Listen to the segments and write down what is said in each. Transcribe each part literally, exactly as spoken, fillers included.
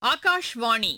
ஆகாஷ்வாணி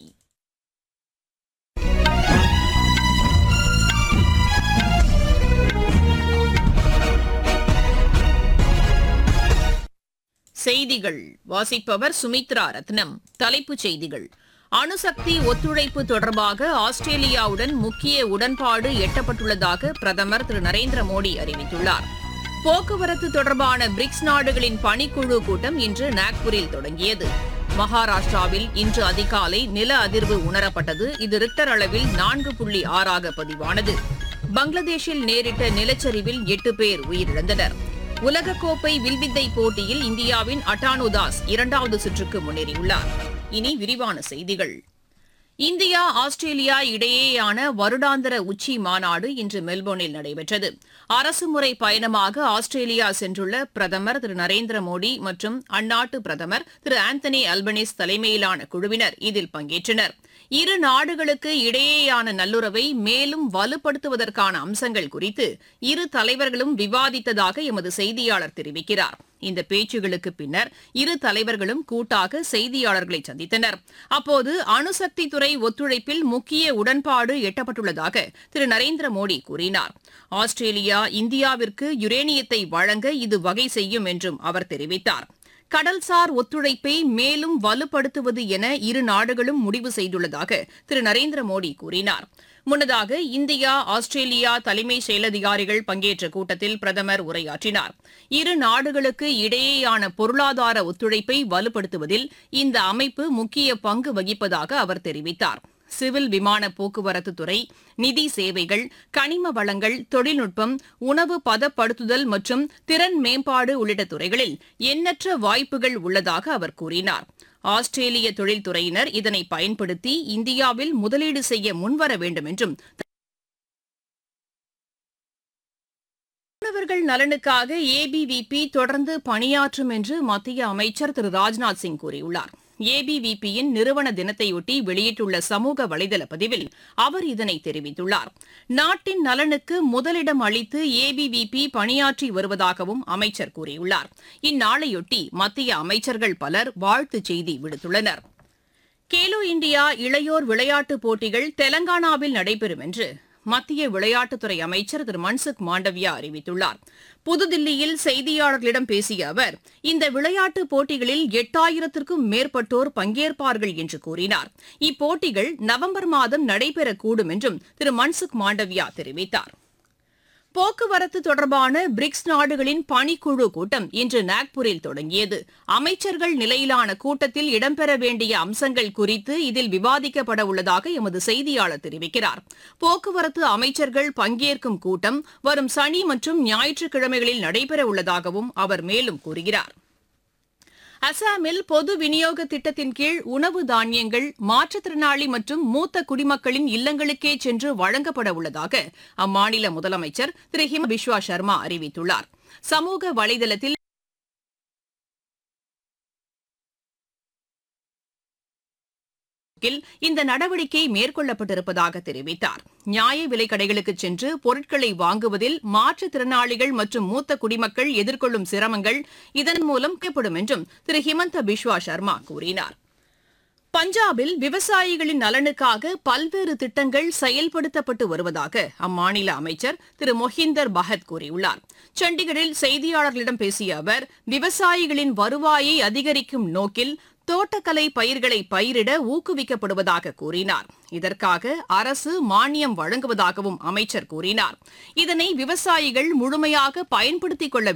செய்திகள் வாசிப்பவர் சுமித்ரா ரத்னம். தலைப்புச் செய்திகள்: அணுசக்தி ஒத்துழைப்பு தொடர்பாக ஆஸ்திரேலியாவுடன் முக்கிய உடன்பாடு எட்டப்பட்டுள்ளதாக பிரதமர் திரு நரேந்திர மோடி அறிவித்துள்ளார். போக்குவரத்து தொடர்பான பிரிக்ஸ் நாடுகளின் பணிக்குழு கூட்டம் இன்று நாக்பூரில் தொடங்கியது. மகாராஷ்டிராவில் இன்று அதிகாலை நில அதிர்வு உணரப்பட்டது. இது ரிக்டர் அளவில் நான்கு புள்ளி ஆறாக பதிவானது. பங்களாதேஷில் நேரிட்ட நிலச்சரிவில் எட்டு பேர் உயிரிழந்தனர். உலகக்கோப்பை வில்வித்தை போட்டியில் இந்தியாவின் அட்டானு தாஸ் இரண்டாவது சுற்றுக்கு முன்னேறியுள்ளார். இனி விரிவான செய்திகள். இந்தியா ஆஸ்திரேலியா இடையேயான வருடாந்திர உச்சி மாநாடு இன்று மெல்போர்னில் நடைபெற்றது. அரசுமுறை பயணமாக ஆஸ்திரேலியா சென்றுள்ள பிரதமர் திரு நரேந்திர மோடி மற்றும் அந்நாட்டு பிரதமர் திரு ஆந்தனி அல்பனீஸ் தலைமையிலான குழுவினர் இதில் பங்கேற்றனர். இரு நாடுகளுக்கு இடையேயான நல்லுறவை மேலும் வலுப்படுத்துவதற்கான அம்சங்கள் குறித்து இரு தலைவர்களும் விவாதித்ததாக எமது செய்தியாளர் தெரிவிக்கிறார். இந்த பேச்சுகளுக்கு பின்னர் இரு தலைவர்களும் கூட்டாக செய்தியாளர்களை சந்தித்தனர். அப்போது அணுசக்தி துறை ஒத்துழைப்பில் முக்கிய உடன்பாடு எட்டப்பட்டுள்ளதாக திரு நரேந்திர மோடி கூறினார். ஆஸ்திரேலியா இந்தியாவிற்கு யுரேனியத்தை வழங்க இது வகை செய்யும் என்றும் அவர் தெரிவித்தார். கடல்சார் ஒத்துழைப்பை மேலும் வலுப்படுத்துவது என இரு நாடுகளும் முடிவு செய்துள்ளதாக திரு நரேந்திர மோடி கூறினார். முன்னதாக இந்தியா ஆஸ்திரேலியா தலைமை செயலதிகாரிகள் பங்கேற்ற கூட்டத்தில் பிரதமர் உரையாற்றினார். இரு நாடுகளுக்கு இடையேயான பொருளாதார ஒத்துழைப்பை வலுப்படுத்துவதில் இந்த அமைப்பு முக்கிய பங்கு வகிப்பதாக அவர் தெரிவித்தார். சிவில் விமான போக்குவரத்து துறை, நிதி சேவைகள், கனிம வளங்கள், தொழில்நுட்பம், உணவு பதப்படுத்துதல் மற்றும் திறன் மேம்பாடு உள்ளிட்ட துறைகளில் எண்ணற்ற வாய்ப்புகள் உள்ளதாக அவர் கூறினார். ஆஸ்திரேலிய தொழில்துறையினர் இதனை பயன்படுத்தி இந்தியாவில் முதலீடு செய்ய முன்வர வேண்டும் என்றும், மாணவர்கள் நலனுக்காக ஏபிவிபி தொடர்ந்து பணியாற்றும் என்று மத்திய அமைச்சர் திரு ராஜ்நாத் சிங் கூறியுள்ளார். ஏபிவிபியின் நிறுவன தினத்தையொட்டி வெளியிட்டுள்ள சமூக வலைதள பதிவில் அவர் இதனை தெரிவித்துள்ளார். நாட்டின் நலனுக்கு முதலிடம் அளித்து ஏபிவிபி பணியாற்றி வருவதாகவும் அமைச்சர் கூறியுள்ளார். இந்நாளையொட்டி மத்திய அமைச்சர்கள் பலர் வாழ்த்துச் செய்தி விடுத்துள்ளனர். கேலோ இண்டியா இளையோர் விளையாட்டுப் போட்டிகள் தெலங்கானாவில் நடைபெறும் என்று மத்திய விளையாட்டுத்துறை அமைச்சர் திரு மன்சுக் மாண்டவியா அறிவித்துள்ளார். புதுதில்லியில் செய்தியாளர்களிடம் பேசிய அவர், இந்த விளையாட்டுப் போட்டிகளில் எட்டாயிரத்திற்கும் மேற்பட்டோர் பங்கேற்பார்கள் என்று கூறினார். இப்போட்டிகள் நவம்பர் மாதம் நடைபெறக்கூடும் என்றும் திரு மன்சுக் மாண்டவியா தெரிவித்தார். போக்குவரத்து தொடர்பான பிரிக்ஸ் நாடுகளின் பணிக்குழு கூட்டம் இன்று நாக்பூரில் தொடங்கியது. அமைச்சர்கள் நிலையிலான கூட்டத்தில் இடம்பெற வேண்டிய அம்சங்கள் குறித்து இதில் விவாதிக்கப்பட உள்ளதாக எமது செய்தியாளர் தெரிவிக்கிறார். போக்குவரத்து அமைச்சர்கள் பங்கேற்கும் கூட்டம் வரும் சனி மற்றும் ஞாயிற்றுக்கிழமைகளில் நடைபெற உள்ளதாகவும் அவர் மேலும் கூறுகிறார். அசாமில் பொது விநியோக திட்டத்தின் கீழ் உணவு தானியங்கள் மாற்றுத்திறனாளி மற்றும் மூத்த குடிமக்களின் இல்லங்களுக்கே சென்று வழங்கப்பட உள்ளதாக அம்மாநில முதலமைச்சர் திரு ஹிமந்த பிஸ்வா சர்மா அறிவித்துள்ளார். சமூக வலைதளத்தில் இந்த நடவடிக்கை மேற்கொள்ளப்பட்டிருப்பதாக தெரிவித்தார். நியாய விலைக் கடைகளுக்கு சென்று பொருட்களை வாங்குவதில் மாற்றுத்திறனாளிகள் மற்றும் மூத்த குடிமக்கள் எதிர்கொள்ளும் சிரமங்கள் இதன் மூலம் குறைக்கப்படும் என்றும் திரு ஹிமந்த பிஸ்வா சர்மா கூறினார். பஞ்சாபில் விவசாயிகளின் நலனுக்காக பல்வேறு திட்டங்கள் செயல்படுத்தப்பட்டு வருவதாக அம்மாநில அமைச்சர் திரு மொஹிந்தர் பகத் கூறியுள்ளார். சண்டிகரில் செய்தியாளர்களிடம் பேசிய அவர், விவசாயிகளின் வருவாயை அதிகரிக்கும் நோக்கில் தோட்டக்கலை பயிர்களை பயிரிட ஊக்குவிக்கப்படுவதாக கூறினார். இதற்காக அரசு மானியம் வழங்குவதாகவும் அமைச்சர் கூறினார். இதனை விவசாயிகள் முழுமையாக பயன்படுத்திக் கொள்ள